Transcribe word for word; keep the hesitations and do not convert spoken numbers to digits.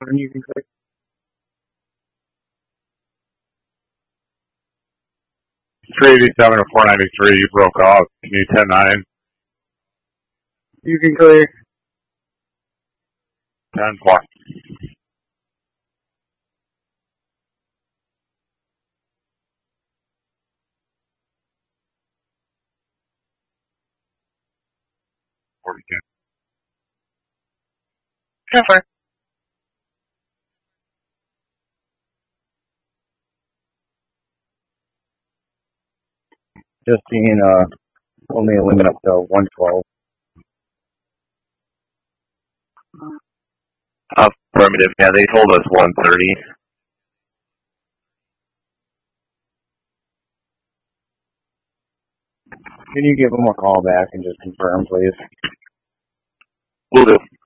You can clear. three eighty-seven or four ninety-three, you broke off. Can you ten nine? You can clear. ten four. forty-two. ten four. Just seeing uh, only a limit up to one twelve. Affirmative. Yeah, they told us one thirty. Can you give them a call back and just confirm, please? Will do.